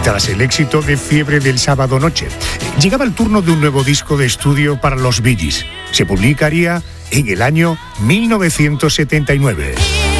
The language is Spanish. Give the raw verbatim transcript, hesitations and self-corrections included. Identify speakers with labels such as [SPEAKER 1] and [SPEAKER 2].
[SPEAKER 1] tras el éxito de Fiebre del Sábado Noche, llegaba el turno de un nuevo disco de estudio para los Bee Gees. Se publicaría en el año mil novecientos setenta y nueve.